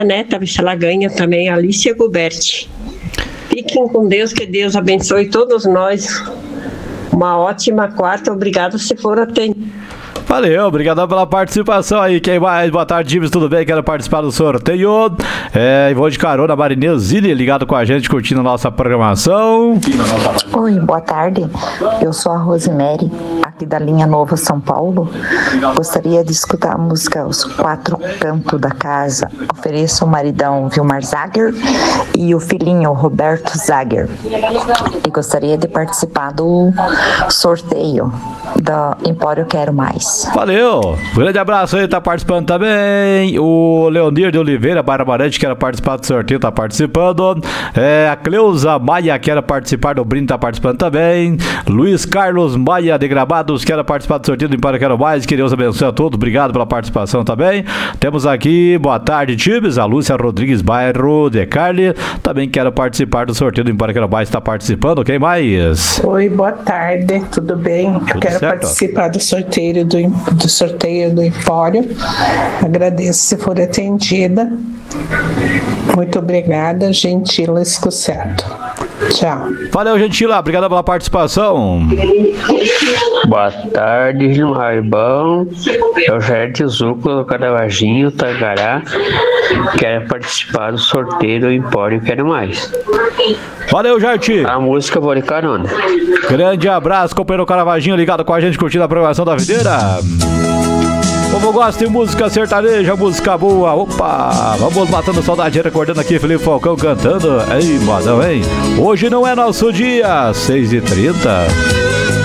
neta, ver se ela ganha também, Alicia Guberti. Fiquem com Deus, que Deus abençoe todos nós. Uma ótima quarta, obrigado se for atender. Valeu, obrigado pela participação aí. Quem mais? Boa tarde, Dimes, tudo bem? Quero participar do sorteio. Vou de carona, Marineuzinho, ligado com a gente, curtindo a nossa programação. Oi, boa tarde. Eu sou a Rosemary, aqui da linha Nova São Paulo. Gostaria de escutar a música Os Quatro Cantos da Casa. Ofereço o maridão Vilmar Zager e o filhinho Roberto Zager. E gostaria de participar do sorteio da Empório Quero Mais. Valeu, grande abraço aí, tá participando também o Leonir de Oliveira, Barbarante, quer participar do sorteio, tá participando. A Cleusa Maia quer participar do brinde, tá participando também. Luiz Carlos Maia de Gramados quer participar do sorteio do Empório Quero Mais, que Deus abençoe a todos, obrigado pela participação também. Temos aqui, boa tarde, times, a Lúcia Rodrigues, bairro de Carli, também quer participar do sorteio do Empório Quero Mais, tá participando, quem mais? Oi, boa tarde, tudo bem? Eu quero participar do sorteio do Empório. Agradeço se for atendida. Muito obrigada, Gentila Escusato. Tchau. Valeu, Gentila, obrigado pela participação. Boa tarde, Gilmar. Bom, é o Jair Tizuco do Caravaggio, Tangará. Quero participar do sorteio do Empório Quero Mais. Valeu, Jair. A música vou de carona. Grande abraço, companheiro Caravaggio, ligado com a gente, curtindo a programação da videira. Como gosta de música sertaneja, música boa, opa, vamos matando saudade, recordando aqui Felipe Falcão cantando. Ei, modão, hein? Hoje não é nosso dia, 6h30.